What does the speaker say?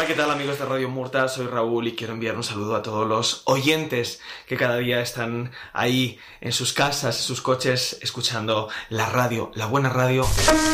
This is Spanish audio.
¿qué tal amigos de Radio Murta? Soy Raúl y quiero enviar un saludo a todos los oyentes que cada día están ahí en sus casas, en sus coches, escuchando la radio, la buena radio.